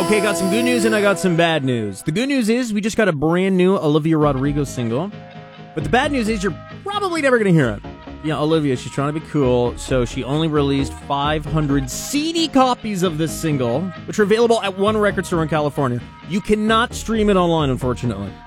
Okay, got some good news and I got some bad news. The good news is we just got a brand new Olivia Rodrigo single. But the bad news is you're probably never going to hear it. Yeah, Olivia, she's trying to be cool, so she only released 500 CD copies of this single, which are available at one record store in California. You cannot stream it online, unfortunately.